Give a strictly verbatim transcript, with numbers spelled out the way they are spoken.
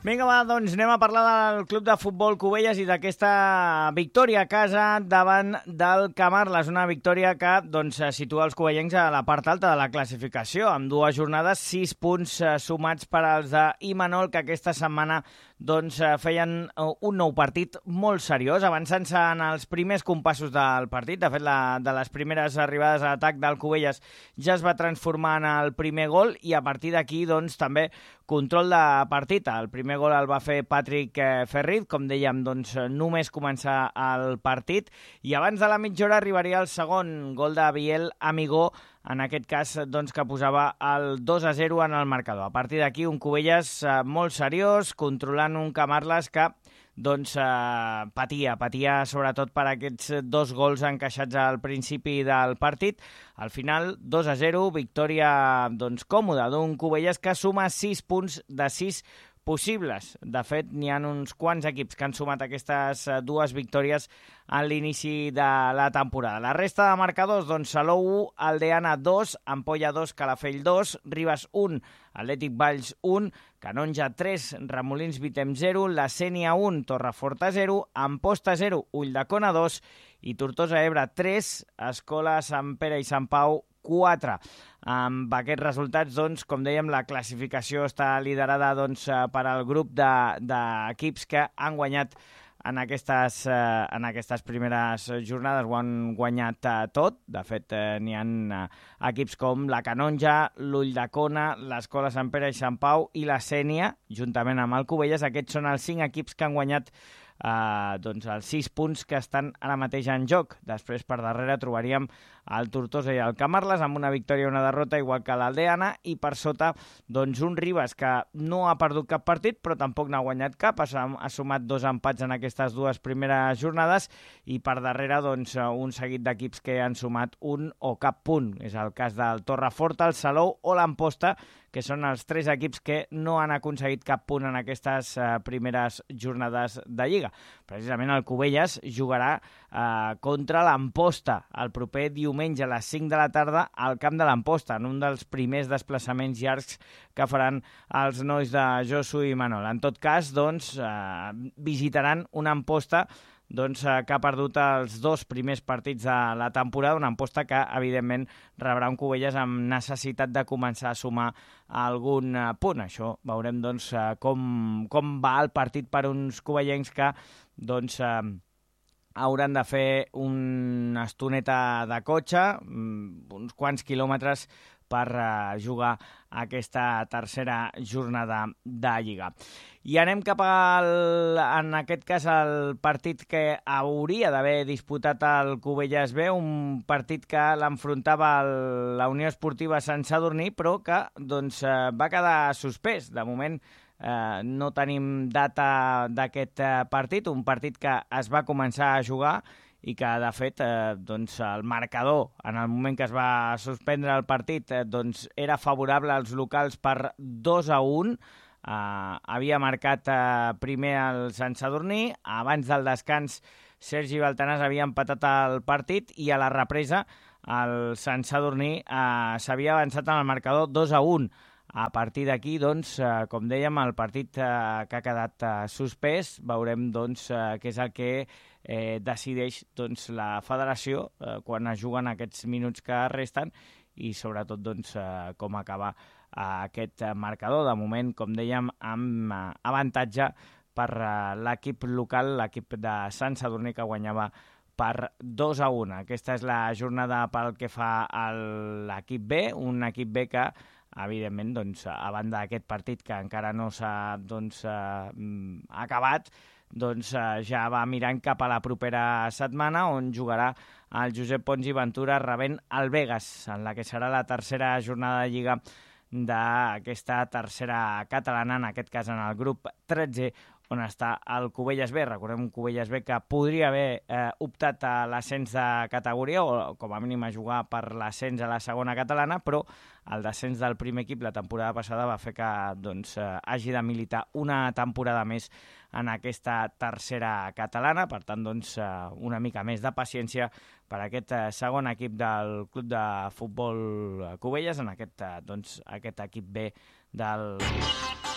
Vinga, va, doncs anem a parlar del Club de Futbol Cubelles i d'aquesta victòria a casa davant del Camarles. Una victòria que doncs, situa els cubellencs a la part alta de la classificació, amb dues jornades, sis punts sumats per als d'Imanol, que aquesta setmana doncs, feien un nou partit molt seriós, avançant-se en els primers compassos del partit. De fet, la, de les primeres arribades a l'atac del Cubelles ja es va transformar en el primer gol i a partir d'aquí doncs, també control de partit. El primer gol el va fer Patrick Ferriz, com dèiem, doncs, només començar el partit, i abans de la mitja hora arribaria el segon gol de Biel Amigó, en aquest cas doncs, que posava el dos a zero en el marcador. A partir d'aquí un Cubelles eh, molt seriós, controlant un Camarles que doncs, eh, patia, patia sobretot per aquests dos gols encaixats al principi del partit. Al final, dos a zero, victòria doncs, còmoda d'un Cubelles que suma sis punts de sis possibles. De fet, n'hi ha uns quants equips que han sumat aquestes dues victòries en l'inici de la temporada. La resta de marcadors, doncs, Salou u, Aldeana dos, Ampolla dos, Calafell dos, Ribes un, Atlètic Valls un, Canonja tres, Remolins Vitem zero, La Sénia un, Torreforta zero, Amposta zero, Ulldecona dos i Tortosa Ebre tres, Escola Sant Pere i Sant Pau quatre. Amb aquests resultats, doncs, com dèiem, la classificació està liderada doncs, per al grup d'equips de, que han guanyat en aquestes, eh, en aquestes primeres jornades, ho han guanyat eh, tot. De fet, eh, n'hi ha eh, equips com la Canonja, l'Ulldecona, l'Escola Sant Pere i Sant Pau i la Sénia, juntament amb el Cubelles. Aquests són els cinc equips que han guanyat Uh, doncs els sis punts que estan ara mateix en joc. Després per darrere trobaríem el Tortosa i el Camarles amb una victòria i una derrota, igual que l'Aldeana, i per sota doncs un Ribes que no ha perdut cap partit però tampoc n'ha guanyat cap, ha, ha sumat dos empats en aquestes dues primeres jornades, i per darrere doncs un seguit d'equips que han sumat un o cap punt. És el cas del Torreforta, el Salou o l'Amposta, que són els tres equips que no han aconseguit cap punt en aquestes uh, primeres jornades de Lliga. Precisament el Cubelles jugarà uh, contra l'Amposta el proper diumenge a les cinc de la tarda al camp de l'Amposta, en un dels primers desplaçaments llargs que faran els nois de Josu i Manol. En tot cas, doncs, uh, visitaran una Amposta doncs, que ha perdut els dos primers partits de la temporada, una Amposta que, evidentment, rebrà un Cubelles amb necessitat de començar a sumar algun punt. Això veurem doncs, com, com va el partit per uns cubellencs que doncs, hauran de fer una estoneta de cotxe, uns quants quilòmetres, per uh, jugar aquesta tercera jornada de Lliga. I anem cap al, en aquest cas, al partit que hauria d'haver disputat el Cubelles B, un partit que l'enfrontava la Unió Esportiva Sant Sadurní, però que doncs, uh, va quedar suspès. De moment uh, no tenim data d'aquest uh, partit, un partit que es va començar a jugar i que, de fet, eh, doncs, el marcador, en el moment que es va suspendre el partit, eh, doncs, era favorable als locals per dos a un. Eh, havia marcat eh, primer el Sant Sadurní, abans del descans Sergi Baltanàs havia empatat el partit i a la represa el Sant Sadurní eh, s'havia avançat en el marcador dos a un. A partir d'aquí, doncs, eh, com dèiem, el partit eh, que ha quedat eh, suspès, veurem doncs, eh, què és el que eh, decideix doncs, la federació eh, quan es juguen aquests minuts que resten i, sobretot, doncs, eh, com acaba eh, aquest marcador. De moment, com dèiem, amb eh, avantatge per eh, l'equip local, l'equip de Sant Sadurní, que guanyava per dos a un. Aquesta és la jornada pel que fa a l'equip B, un equip B que, evidentment, doncs, a banda d'aquest partit que encara no s'ha doncs, eh, acabat, doncs, eh, ja va mirant cap a la propera setmana, on jugarà el Josep Pons i Ventura rebent el Vegas, en la que serà la tercera jornada de Lliga d'aquesta tercera catalana, en aquest cas en el grup tretze, on està el Cubelles B. Recordem un Cubelles B que podria haver eh, optat a l'ascens de categoria o com a mínim a jugar per l'ascens a la segona catalana, però el descens del primer equip la temporada passada va fer que doncs, eh, hagi de militar una temporada més en aquesta tercera catalana. Per tant, doncs, eh, una mica més de paciència per a aquest eh, segon equip del Club de Futbol Cubelles, en aquest, eh, doncs, aquest equip B del